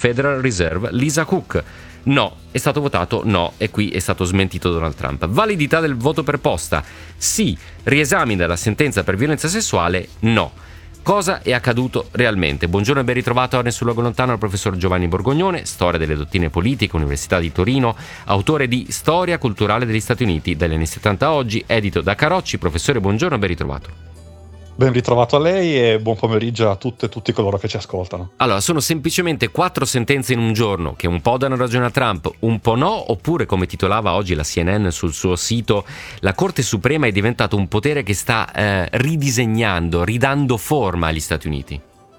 Federal Reserve Lisa Cook. No, è stato votato no, e qui è stato smentito Donald Trump. Validità del voto per posta. Sì. Riesame della sentenza per violenza sessuale. No. Cosa è accaduto realmente? Buongiorno e ben ritrovato a Nessun Luogo Lontano al professor Giovanni Borgognone, storia delle dottrine politiche, Università di Torino, autore di Storia culturale degli Stati Uniti dagli anni 70 a oggi, edito da Carocci. Professore, buongiorno e ben ritrovato. Ben ritrovato a lei e buon pomeriggio a tutte e tutti coloro che ci ascoltano. Allora, sono semplicemente 4 sentenze in un giorno che un po' danno ragione a Trump, un po' no, oppure, come titolava oggi la CNN sul suo sito, la Corte Suprema è diventato un potere che sta ridisegnando, ridando forma agli Stati Uniti?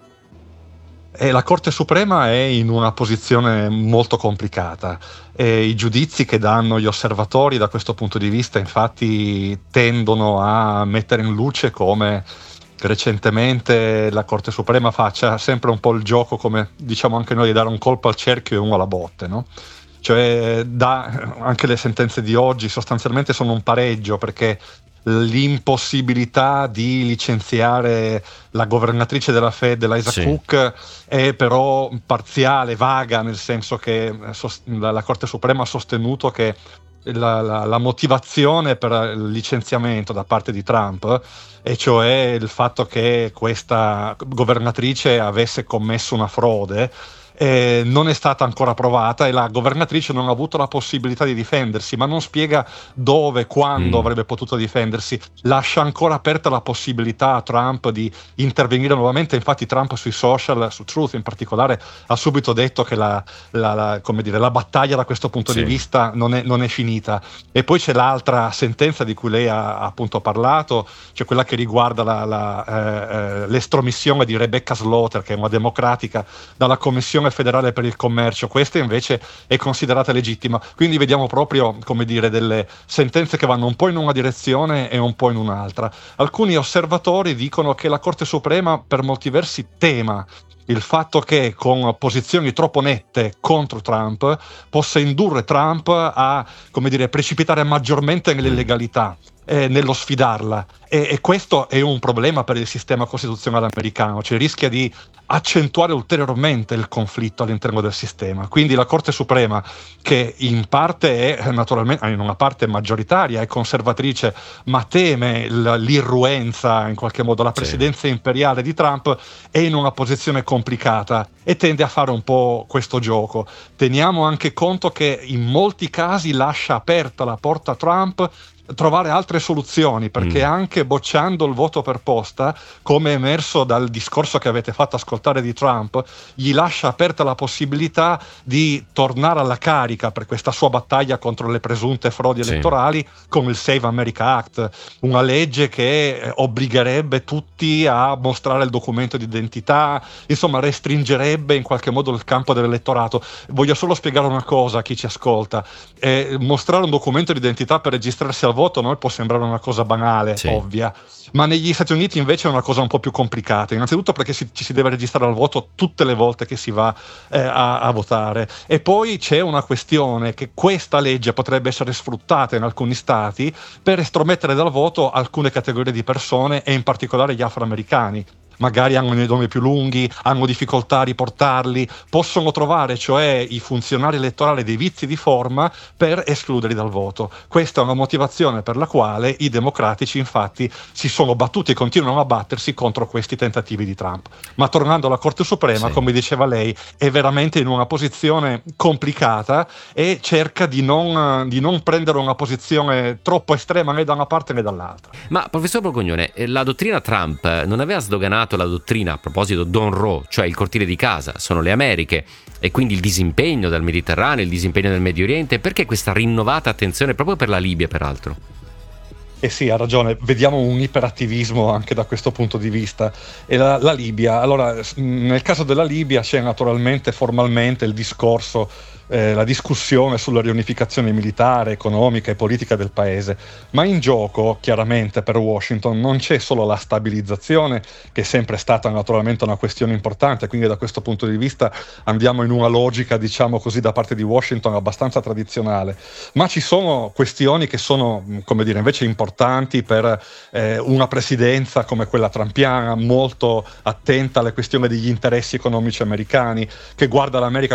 E la Corte Suprema è in una posizione molto complicata e i giudizi che danno gli osservatori da questo punto di vista infatti tendono a mettere in luce come recentemente la Corte Suprema faccia sempre un po' il gioco, come diciamo anche noi, di dare un colpo al cerchio e uno alla botte, no? Cioè anche le sentenze di oggi sostanzialmente sono un pareggio, perché l'impossibilità di licenziare la governatrice della Fed, Lisa Cook, è però parziale, vaga, nel senso che la Corte Suprema ha sostenuto che la motivazione per il licenziamento da parte di Trump, e cioè il fatto che questa governatrice avesse commesso una frode, non è stata ancora provata e la governatrice non ha avuto la possibilità di difendersi, ma non spiega dove, quando avrebbe potuto difendersi. Lascia ancora aperta la possibilità a Trump di intervenire nuovamente. Infatti Trump sui social, su Truth in particolare, ha subito detto che la battaglia da questo punto di vista non è finita. E poi c'è l'altra sentenza di cui lei ha appunto parlato, cioè quella che riguarda l'estromissione di Rebecca Slaughter, che è una democratica, dalla Commissione federale per il commercio. Questa invece è considerata legittima. Quindi vediamo proprio, come dire, delle sentenze che vanno un po' in una direzione e un po' in un'altra. Alcuni osservatori dicono che la Corte Suprema per molti versi tema il fatto che con posizioni troppo nette contro Trump possa indurre Trump a, come dire, precipitare maggiormente nell'illegalità, nello sfidarla, e questo è un problema per il sistema costituzionale americano, cioè rischia di accentuare ulteriormente il conflitto all'interno del sistema. Quindi la Corte Suprema, che in parte è naturalmente, in una parte maggioritaria, è conservatrice, ma teme l'irruenza, in qualche modo la presidenza imperiale di Trump, è in una posizione complicata e tende a fare un po' questo gioco. Teniamo anche conto che in molti casi lascia aperta la porta a Trump trovare altre soluzioni, perché anche bocciando il voto per posta, come è emerso dal discorso che avete fatto ascoltare di Trump, gli lascia aperta la possibilità di tornare alla carica per questa sua battaglia contro le presunte frodi elettorali con il Save America Act, una legge che obbligherebbe tutti a mostrare il documento di identità, insomma restringerebbe in qualche modo il campo dell'elettorato. Voglio solo spiegare una cosa a chi ci ascolta: mostrare un documento di identità per registrarsi al voto a noi può sembrare una cosa banale, ovvia, ma negli Stati Uniti invece è una cosa un po' più complicata. Innanzitutto perché ci si deve registrare al voto tutte le volte che si va a votare, e poi c'è una questione che questa legge potrebbe essere sfruttata in alcuni stati per estromettere dal voto alcune categorie di persone, e in particolare gli afroamericani. Magari hanno i nomi più lunghi, hanno difficoltà a riportarli, possono trovare cioè i funzionari elettorali dei vizi di forma per escluderli dal voto. Questa è una motivazione per la quale i democratici infatti si sono battuti e continuano a battersi contro questi tentativi di Trump. Ma tornando alla Corte Suprema, come diceva lei, è veramente in una posizione complicata e cerca di non prendere una posizione troppo estrema né da una parte né dall'altra. Ma professor Borgognone, la dottrina Trump non aveva sdoganato la dottrina, a proposito, Don Roe, cioè il cortile di casa sono le Americhe, e quindi il disimpegno dal Mediterraneo, il disimpegno del Medio Oriente? Perché questa rinnovata attenzione proprio per la Libia, peraltro? Sì, ha ragione, vediamo un iperattivismo anche da questo punto di vista. E la Libia, allora, nel caso della Libia c'è naturalmente formalmente il discorso, la discussione sulla riunificazione militare, economica e politica del paese, ma in gioco chiaramente per Washington non c'è solo la stabilizzazione, che è sempre stata naturalmente una questione importante, quindi da questo punto di vista andiamo in una logica, diciamo così, da parte di Washington abbastanza tradizionale, ma ci sono questioni che sono, come dire, invece importanti per una presidenza come quella trumpiana, molto attenta alle questioni degli interessi economici americani, che guarda l'America